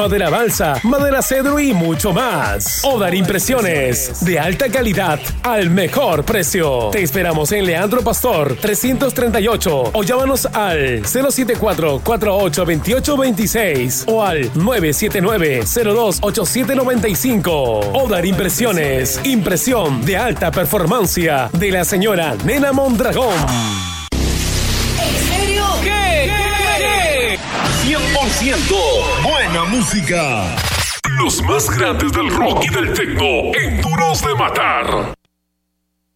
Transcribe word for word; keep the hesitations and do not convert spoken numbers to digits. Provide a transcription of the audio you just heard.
madera balsa, madera cedro y mucho más. Odar Impresiones, de alta calidad al mejor precio. Te esperamos en Leandro Pastor trescientos treinta y ocho o llámanos al cero siete cuatro, cuatro ocho dos ocho dos seis o al nueve siete nueve, cero dos ocho siete nueve cinco. Odar Impresiones, impresión de alta performancia de la señora Nena Mondragón. ¿En serio? ¿Qué? ¿Qué? cien por ciento buena música. Los más grandes del rock y del techno en Duros de Matar.